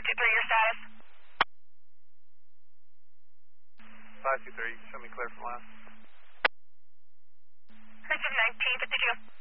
523, your status? 523, show me clear from last. This is 1952.